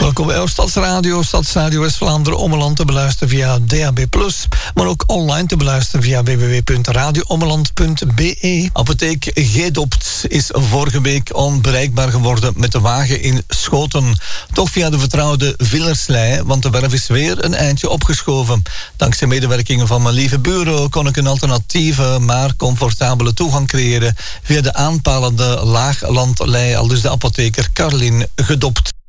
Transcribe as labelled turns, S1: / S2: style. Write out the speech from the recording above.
S1: Welkom bij Stadsradio West-Vlaanderen Ommeland te beluisteren via DAB+, maar ook online te beluisteren via www.radioommeland.be. Apotheek Gedopt is vorige week onbereikbaar geworden met de wagen in Schoten. Toch via de vertrouwde Villerslei, want de werf is weer een eindje opgeschoven. Dankzij medewerkingen van mijn lieve bureau kon ik een alternatieve, maar comfortabele toegang creëren via de aanpalende laaglandlei, al dus de apotheker Carlin Gedopt.